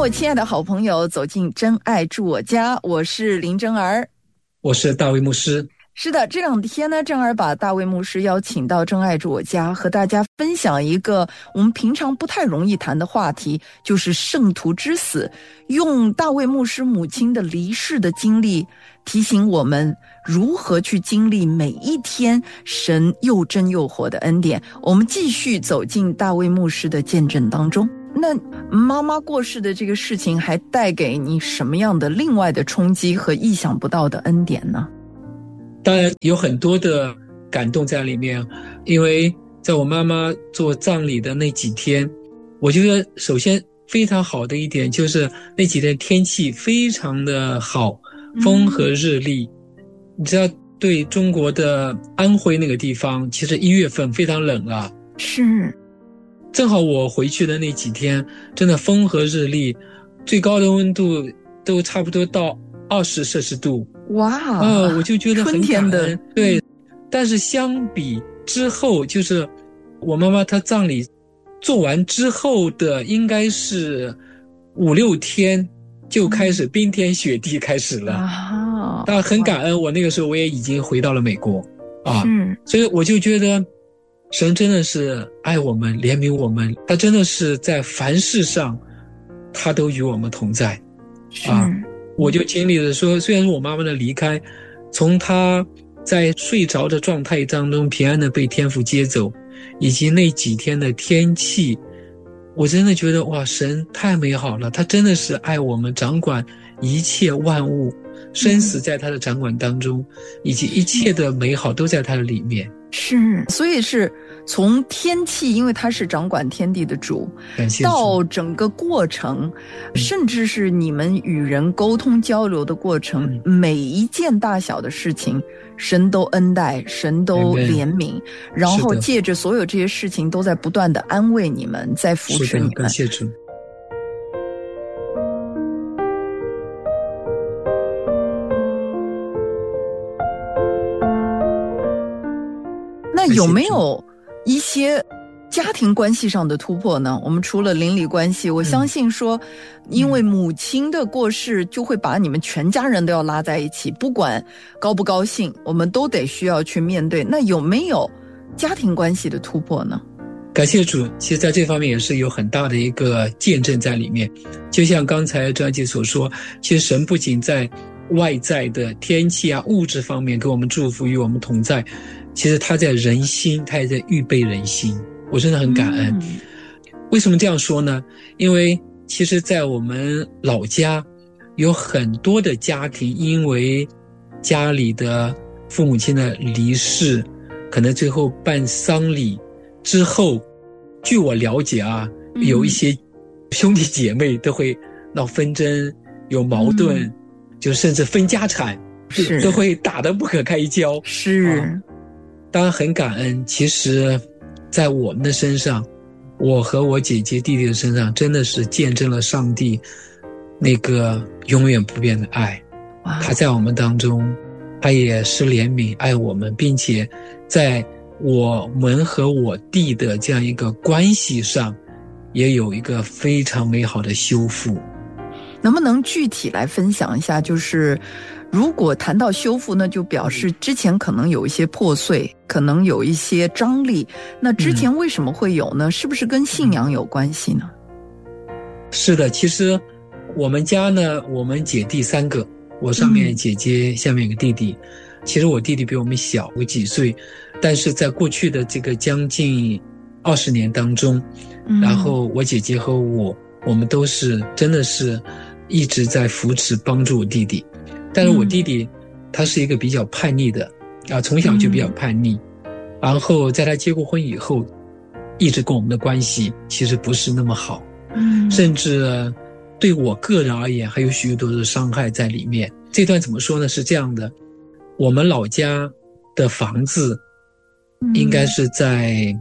我亲爱的好朋友走进真爱住我家，我是林真儿， 我是大卫牧师。 是的，这两天呢，真儿把大卫牧师邀请到真爱住我家，和大家分享一个我们平常不太容易谈的话题，就是圣徒之死，用大卫牧师母亲的离世的经历提醒我们如何去经历每一天神又真又活的恩典。我们继续走进大卫牧师的见证当中。那妈妈过世的这个事情还带给你什么样的另外的冲击和意想不到的恩典呢？ 当然有很多的感动在里面，因为在我妈妈做葬礼的那几天，我觉得首先非常好的一点就是那几天天气非常的好，风和日丽。你知道对中国的安徽那个地方，其实1月份非常冷啊。 是。 正好我回去的那几天，真的风和日丽，最高的温度都差不多到20摄氏度。 哇， 我就觉得很感恩。对，但是相比之后，就是我妈妈她葬礼做完之后的，应该是5-6天就开始冰天雪地开始了。当然很感恩，我那个时候我也已经回到了美国啊，所以我就觉得神真的是爱我们，怜悯我们，他真的是在凡事上他都与我们同在啊。我就经历了说，虽然说我妈妈的离开，从她在睡着的状态当中平安的被天父接走，以及那几天的天气，我真的觉得哇，神太美好了，他真的是爱我们，掌管一切万物，生死在他的掌管当中，以及一切的美好都在他的里面。 是，所以是从天气，因为他是掌管天地的主，到整个过程，甚至是你们与人沟通交流的过程，每一件大小的事情，神都恩待，神都怜悯，然后借着所有这些事情都在不断的安慰你们，在扶持你们。 感谢主。 那有没有一些家庭关系上的突破呢？我们除了邻里关系，我相信说，因为母亲的过世就会把你们全家人都要拉在一起，不管高不高兴，我们都得需要去面对。那有没有家庭关系的突破呢？ 感谢主，其实在这方面也是有很大的一个见证在里面。就像刚才张姐所说，其实神不仅在外在的天气啊、物质方面给我们祝福，与我们同在，其实他在人心，他也在预备人心。我真的很感恩。为什么这样说呢？因为其实在我们老家有很多的家庭，因为家里的父母亲的离世，可能最后办丧礼之后，据我了解啊，有一些兄弟姐妹都会闹纷争，有矛盾，就甚至分家产，都会打得不可开交。 是。 当然很感恩，其实在我们的身上，我和我姐姐弟弟的身上，真的是见证了上帝那个永远不变的爱。他在我们当中，他也是怜悯爱我们，并且在我们和我弟的这样一个关系上，也有一个非常美好的修复。 能不能具体来分享一下，就是如果谈到修复呢，就表示之前可能有一些破碎，可能有一些张力，那之前为什么会有呢？是不是跟信仰有关系呢？ 是的，其实我们家呢，我们姐弟3个，我上面姐姐，下面有个弟弟。其实我弟弟比我们小个几岁，但是在过去的这个将近20年当中，然后我姐姐和我们都是真的是一直在扶持帮助我弟弟。但是我弟弟他是一个比较叛逆的从小就比较叛逆，然后在他结过婚以后，一直跟我们的关系其实不是那么好，甚至对我个人而言还有许多的伤害在里面。这段怎么说呢？是这样的，我们老家的房子应该是在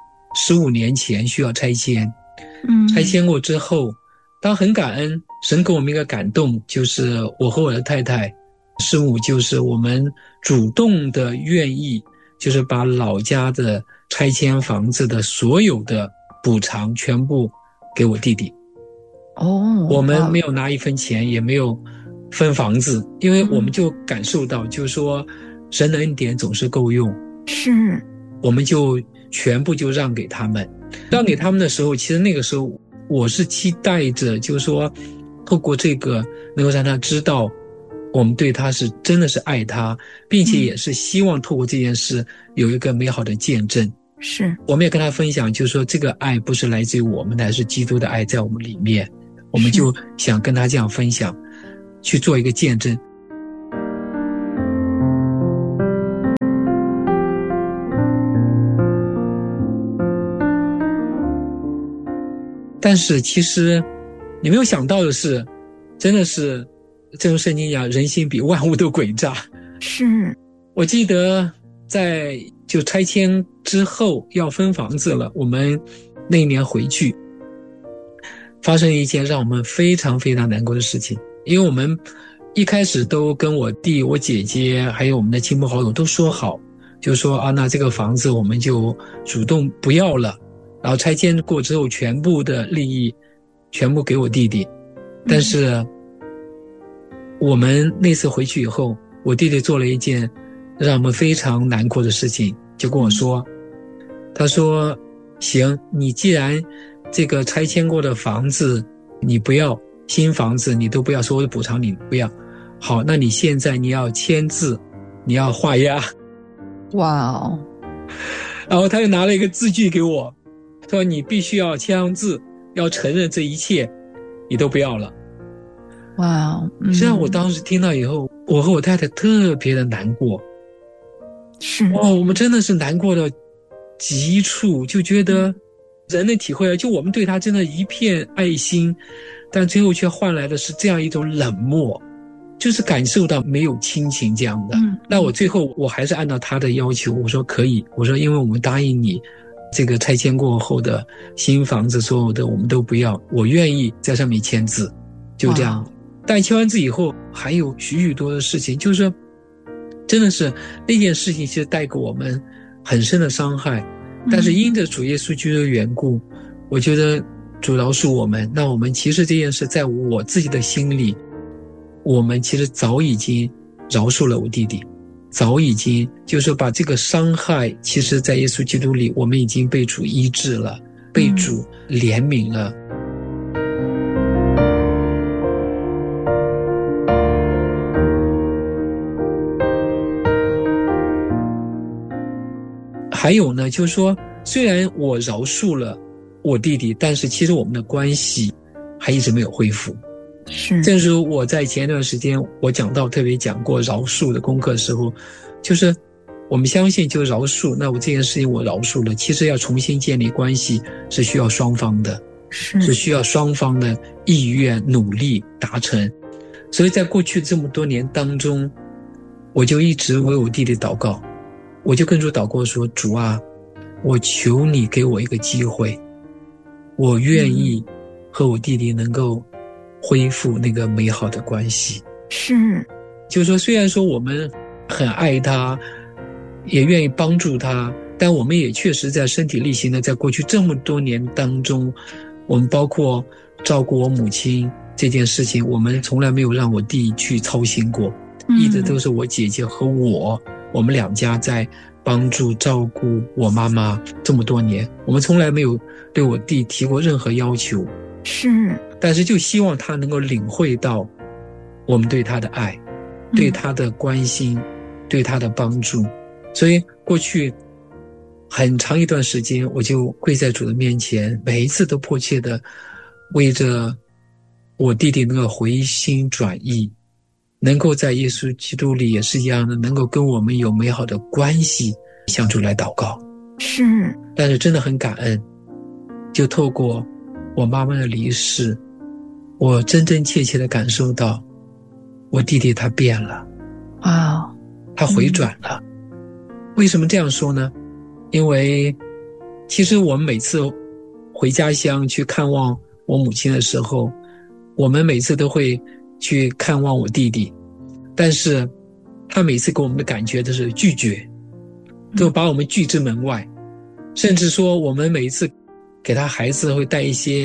15年前需要拆迁，拆迁过之后，当很感恩，神给我们一个感动，就是我和我的太太师母，就是我们主动的愿意，就是把老家的拆迁房子的所有的补偿全部给我弟弟哦， 我们没有拿一分钱，也没有分房子，因为我们就感受到，就是说神的恩典总是够用， 是， 我们就全部就让给他们。让给他们的时候，其实那个时候我是期待着，就是说透过这个能够让他知道我们对他是真的是爱他，并且也是希望透过这件事有一个美好的见证。 是， 我们也跟他分享，就是说这个爱不是来自于我们的，而是基督的爱在我们里面，我们就想跟他这样分享，去做一个见证。但是其实你没有想到的是，真的是正如圣经讲，人心比万物都诡诈。 是， 我记得在就拆迁之后要分房子了，我们那一年回去发生一件让我们非常非常难过的事情。因为我们一开始都跟我弟、我姐姐还有我们的亲朋好友都说好，就说啊，那这个房子我们就主动不要了，然后拆迁过之后全部的利益全部给我弟弟。但是我们那次回去以后，我弟弟做了一件让我们非常难过的事情，就跟我说，他说行，你既然这个拆迁过的房子你不要，新房子你都不要，所有的补偿你不要，好，那你现在你要签字，你要画押。 哇哦！ 然后他就拿了一个字据给我，说你必须要签上字，要承认这一切你都不要了。 哇哦！ 实际上我当时听到以后，我和我太太特别的难过。 是我们真的是难过到极处，就觉得人能体会了，就我们对他真的一片爱心，但最后却换来的是这样一种冷漠，就是感受到没有亲情这样的。那我最后我还是按照他的要求，我说可以，我说因为我们答应你这个拆迁过后的新房子所有的我们都不要，我愿意在上面签字，就这样。但签完字以后还有许许多的事情，就是说真的是那件事情其实带给我们很深的伤害，但是因着主耶稣基督的缘故，我觉得主饶恕我们。那我们其实这件事在我自己的心里，我们其实早已经饶恕了我弟弟，早已经就是说把这个伤害，其实在耶稣基督里我们已经被主医治了，被主怜悯了。还有呢，就是说虽然我饶恕了我弟弟，但是其实我们的关系还一直没有恢复。 是， 正如我在前一段时间我讲到特别讲过饶恕的功课的时候，就是我们相信就饶恕，那我这件事情我饶恕了，其实要重新建立关系是需要双方的，是需要双方的意愿努力达成。所以在过去这么多年当中，我就一直为我弟弟祷告，我就跟主祷告说，主啊，我求你给我一个机会，我愿意和我弟弟能够恢复那个美好的关系。 是， 就是说虽然说我们很爱他，也愿意帮助他，但我们也确实在身体力行的在过去这么多年当中，我们包括照顾我母亲这件事情，我们从来没有让我弟去操心过，一直都是我姐姐和我们两家在帮助照顾我妈妈这么多年，我们从来没有对我弟提过任何要求。 是， 但是就希望他能够领会到我们对他的爱，对他的关心，对他的帮助。所以过去很长一段时间，我就跪在主的面前，每一次都迫切的为着我弟弟能够回心转意，能够在耶稣基督里也是一样的，能够跟我们有美好的关系，向主来祷告。 是， 但是真的很感恩，就透过我妈妈的离世，我真真切切的感受到我弟弟他变了，他回转了。为什么这样说呢？因为其实我们每次回家乡去看望我母亲的时候，我们每次都会去看望我弟弟，但是他每次给我们的感觉都是拒绝，都把我们拒之门外，甚至说我们每一次给他孩子会带一些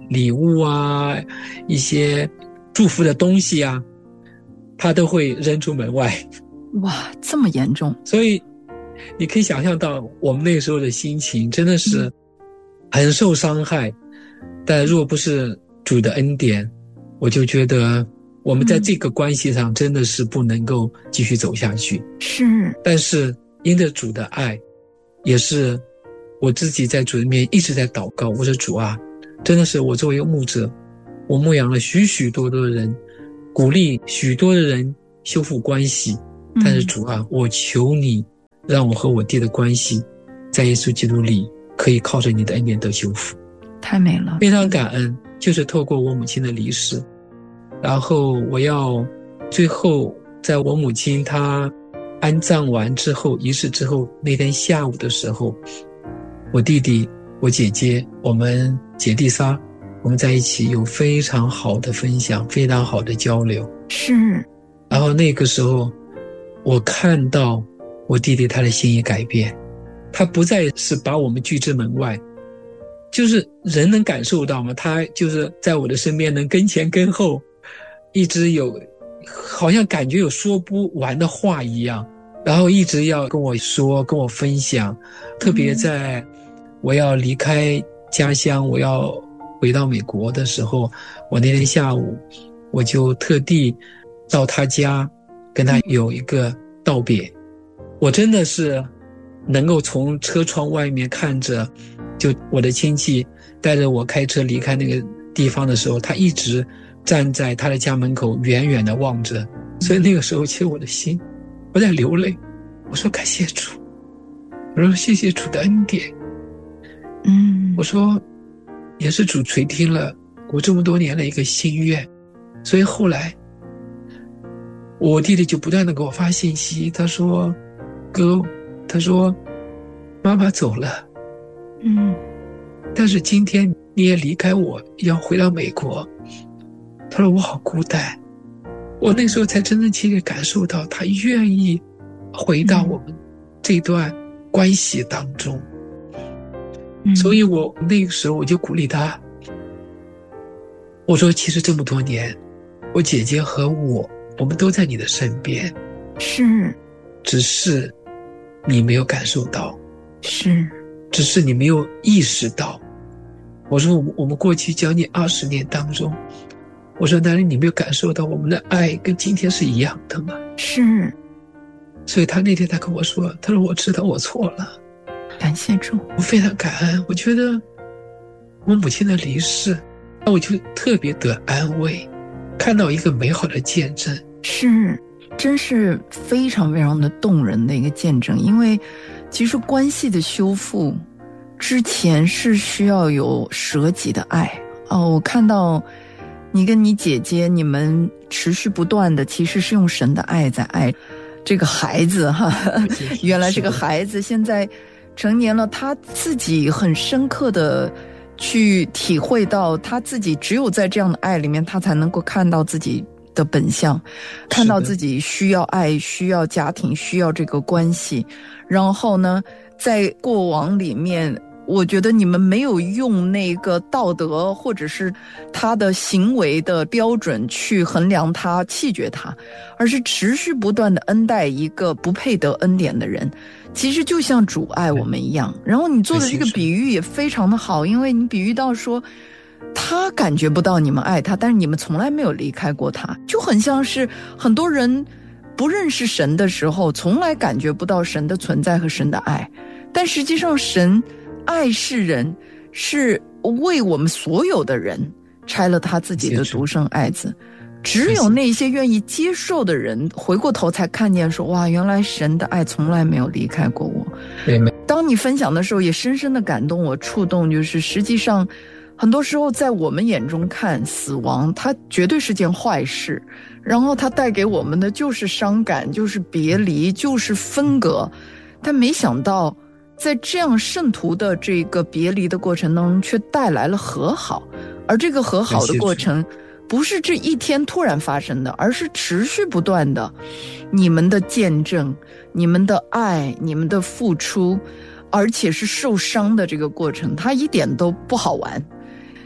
礼物啊，一些祝福的东西啊，他都会扔出门外。 哇，这么严重。 所以你可以想象到我们那个时候的心情真的是很受伤害。但若不是主的恩典，我就觉得我们在这个关系上真的是不能够继续走下去。 是， 但是因着主的爱，也是我自己在主的面一直在祷告，我说主啊，真的是我作为一个牧者，我牧养了许许多多的人，鼓励许多的人修复关系，但是主啊，我求你让我和我弟的关系在耶稣基督里可以靠着你的恩典得修复。 太美了， 非常感恩，就是透过我母亲的离世，然后我要最后在我母亲她安葬完之后，仪式之后，那天下午的时候，我弟弟我姐姐我们姐弟仨我们在一起有非常好的分享，非常好的交流。 是， 然后那个时候我看到我弟弟他的心意改变，他不再是把我们拒之门外，就是人能感受到吗？他就是在我的身边，能跟前跟后，一直有好像感觉有说不完的话一样，然后一直要跟我说，跟我分享。特别在我要离开家乡，我要回到美国的时候，我那天下午我就特地到他家跟他有一个道别。我真的是能够从车窗外面看着，就我的亲戚带着我开车离开那个地方的时候，他一直站在他的家门口远远地望着。所以那个时候其实我的心我在流泪，我说感谢主，我说谢谢主的恩典，我说也是主垂听了我这么多年的一个心愿。所以后来我弟弟就不断地给我发信息，他说哥，他说妈妈走了，但是今天你也离开我，要回到美国。他说我好孤单。我那时候才真正切切感受到他愿意回到我们这段关系当中。所以我那个时候我就鼓励他，我说其实这么多年我姐姐和我们都在你的身边， 是， 只是你没有感受到， 是， 只是你没有意识到。我说我们过去将近20年当中，我说难道你没有感受到我们的爱跟今天是一样的吗？ 是。 所以他那天他跟我说，他说我知道我错了， 感谢主， 我非常感恩。我觉得我母亲的离世，那我就特别得安慰，看到一个美好的见证。 是，真是非常非常的动人的一个见证。因为其实关系的修复之前是需要有舍己的爱。我看到你跟你姐姐，你们持续不断的其实是用神的爱在爱这个孩子哈。原来这个孩子现在成年了，他自己很深刻的去体会到，他自己只有在这样的爱里面，他才能够看到自己的本相，看到自己需要爱，需要家庭，需要这个关系。然后呢，在过往里面，我觉得你们没有用那个道德或者是他的行为的标准去衡量他、弃绝他，而是持续不断的恩待一个不配得恩典的人。其实就像主爱我们一样。然后你做的这个比喻也非常的好，因为你比喻到说他感觉不到你们爱他，但是你们从来没有离开过他，就很像是很多人不认识神的时候从来感觉不到神的存在和神的爱，但实际上神爱世人，是为我们所有的人拆了他自己的独生爱子。只有那些愿意接受的人回过头才看见说，哇，原来神的爱从来没有离开过我。当你分享的时候也深深的感动我，触动，就是实际上很多时候在我们眼中看死亡它绝对是件坏事，然后它带给我们的就是伤感，就是别离，就是分隔。但没想到在这样圣徒的这个别离的过程当中却带来了和好，而这个和好的过程不是这一天突然发生的，而是持续不断的，你们的见证，你们的爱，你们的付出，而且是受伤的这个过程，它一点都不好玩。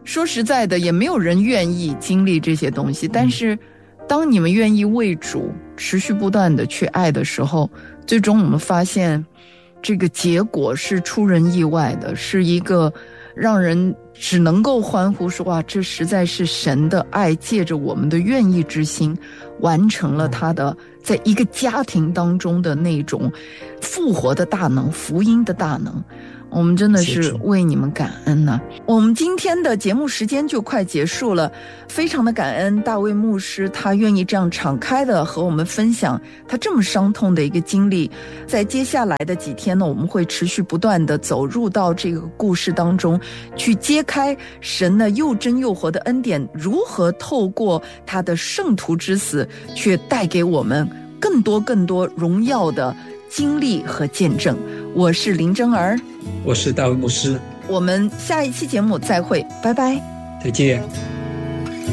说实在的，也没有人愿意经历这些东西，但是当你们愿意为主持续不断的去爱的时候，最终我们发现这个结果是出人意外的，是一个让人只能够欢呼说哇，这实在是神的爱借着我们的愿意之心完成了他的在一个家庭当中的那种复活的大能，福音的大能。我们真的是为你们感恩呢。我们今天的节目时间就快结束了，非常的感恩大卫牧师，他愿意这样敞开的和我们分享他这么伤痛的一个经历。在接下来的几天呢，我们会持续不断的走入到这个故事当中，去揭开神的又真又活的恩典如何透过他的圣徒之死，却带给我们更多更多荣耀的经历和见证。我是林真儿， 我是大卫牧师， 我们下一期节目再会，拜拜， 再见。